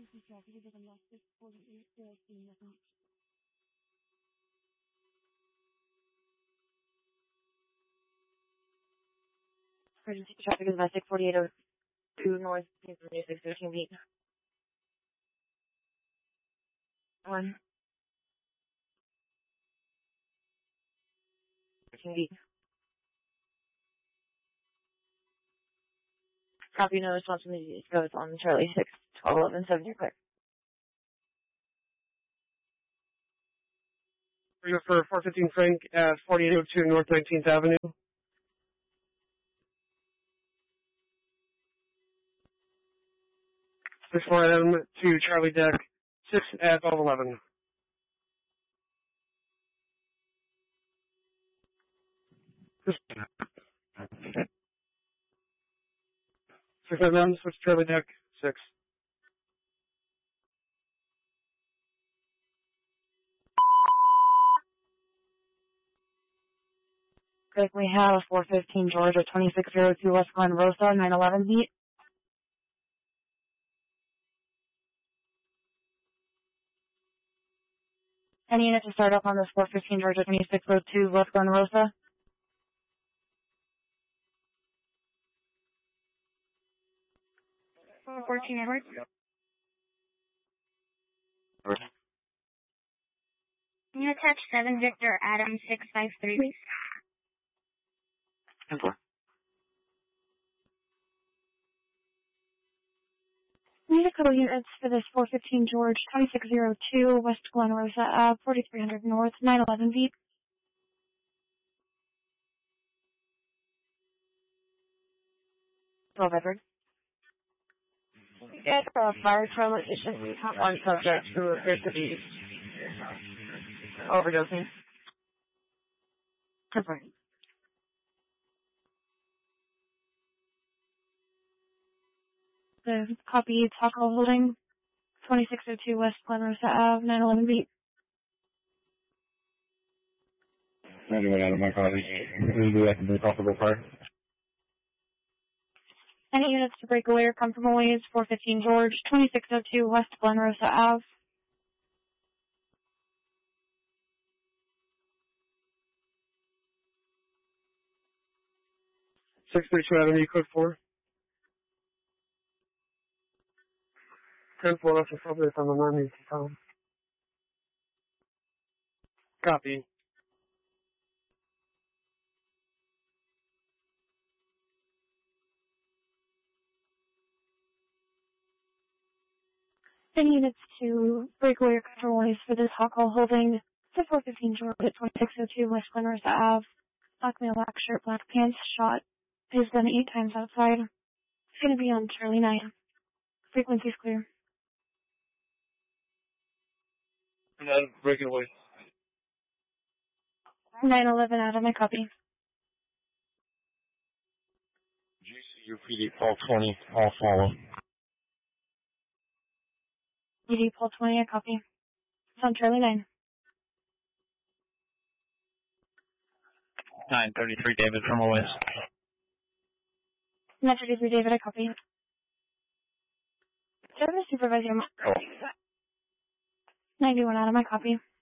Emergency traffic is domestic 4802 North, 2613 beat. 1. 13 beat. Copy, no response from the East Coast on Charlie 6, 1211, 7, you're clear. We're for 415 Frank at 4802 North 19th Avenue. This line to Charlie Deck 6 at 1211. Six M, switch Charlie Deck 6. Great, we have 415 Georgia, 2602 West Glen Rosa, 911 beat. Any unit to start up on this 415 Georgia, 2602 West Glen Rosa? Yep. 14 Edwards. Can you attach 7 Victor Adam 653, please? 10-4. We need a couple units for this 415 George, 2602 West Glen Rosa, 4300 North, 911 beat. Edward. Yes, fire trauma station. One subject who appears to be overdosing. Confirm. The copy Taco Holding, 2602 West Glen Rosa Ave, 911 beat. 91 out of my copy. Do that to be possible fire. Any units to break away or come from a ways, 415 George, 2602 West Glen Rosa Ave. Six 632 Avenue, code 4. 10-4, that's probably on the 90 phone. Copy. Any units to break away or come from a ways for this hot call holding, 415 George at 2602 West Glen Rosa Ave. Black male, black shirt, black pants, shot. Has been 8 times outside. It's going to be on Charlie 9. Frequency's clear. And then breaking away. 911 out of my copy. GCU PD Paul 20, all follow. ED Paul 20, I copy. It's on Charlie 9. 933 David from OS. 933 David, I copy. Service supervisor. 91 out of my copy.